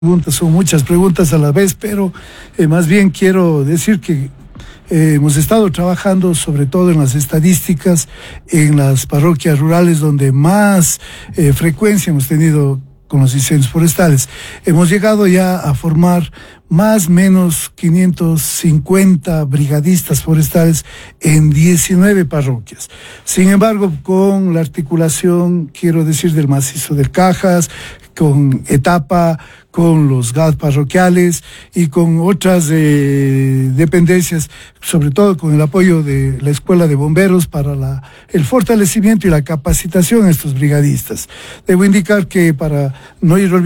Son muchas preguntas a la vez, pero más bien quiero decir que hemos estado trabajando sobre todo en las estadísticas, en las parroquias rurales donde más frecuencia hemos tenido con los incendios forestales. Hemos llegado ya a formar más o menos 550 brigadistas forestales en 19 parroquias. Sin embargo, con la articulación, quiero decir, del macizo de Cajas, con Etapa, con los GAD parroquiales y con otras dependencias, sobre todo con el apoyo de la Escuela de Bomberos para el fortalecimiento y la capacitación de estos brigadistas. Debo indicar que para no ir